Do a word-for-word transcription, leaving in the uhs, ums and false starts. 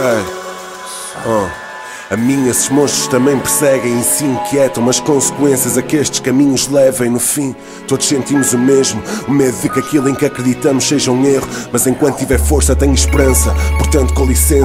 Ei, oh. A mim esses monstros também perseguem e se inquietam, mas consequências a que estes caminhos levem. No fim, todos sentimos o mesmo, o medo de que aquilo em que acreditamos seja um erro. Mas enquanto tiver força tenho esperança, portanto com licença